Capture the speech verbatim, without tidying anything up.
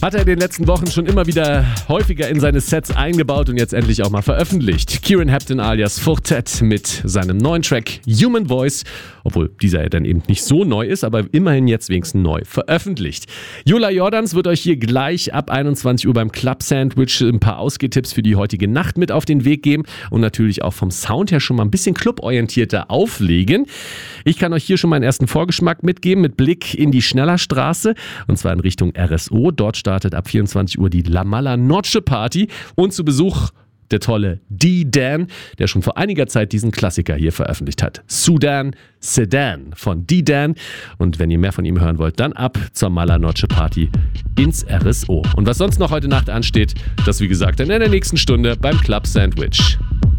Hat er in den letzten Wochen schon immer wieder häufiger in seine Sets eingebaut und jetzt endlich auch mal veröffentlicht. Kieran Hepton alias Fortet mit seinem neuen Track Human Voice, obwohl dieser ja dann eben nicht so neu ist, aber immerhin jetzt wenigstens neu veröffentlicht. Jula Jordans wird euch hier gleich ab einundzwanzig Uhr beim Club Sandwich ein paar Ausgehtipps für die heutige Nacht mit auf den Weg geben und natürlich auch vom Sound her schon mal ein bisschen cluborientierter auflegen. Ich kann euch hier schon mal einen ersten Vorgeschmack mitgeben mit Blick in die Schnellerstraße und zwar in Richtung R S O. Dort startet ab vierundzwanzig Uhr die La Mala Noche Party und zu Besuch der tolle D-Dan, der schon vor einiger Zeit diesen Klassiker hier veröffentlicht hat. Sudan Sedan von D-Dan. Und wenn ihr mehr von ihm hören wollt, dann ab zur Mala Noche Party ins R S O. Und was sonst noch heute Nacht ansteht, das wie gesagt dann in der nächsten Stunde beim Club Sandwich.